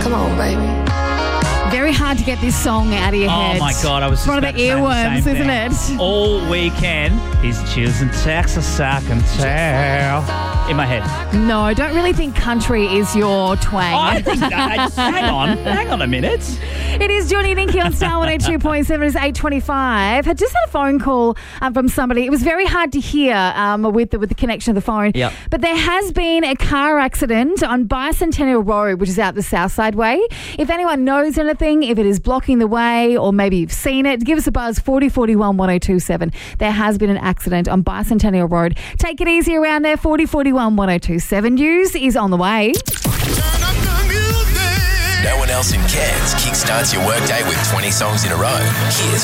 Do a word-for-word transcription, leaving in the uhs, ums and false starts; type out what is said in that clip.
Come on, baby. Very hard to get this song out of your head. Oh, my God. I was It's just one of about the to say earworms, same isn't thing. it? All weekend, he's choosing Texas, I can tell. In my head. No, I don't really think country is your twang. Oh, I think that, hang on. Hang on a minute. It is Johnny and Nikki on Star one oh two point seven. It's eight twenty-five. I just had a phone call um, from somebody. It was very hard to hear um, with, the, with the connection of the phone. Yep. But there has been a car accident on Bicentennial Road, which is out the Southside Way. If anyone knows anything, if it is blocking the way or maybe you've seen it, give us a buzz, forty forty-one one oh two seven. There has been an accident on Bicentennial Road. Take it easy around there, forty forty-one one oh two seven. News is on the way. No one else in Cairns kickstarts your workday with twenty songs in a row. Here's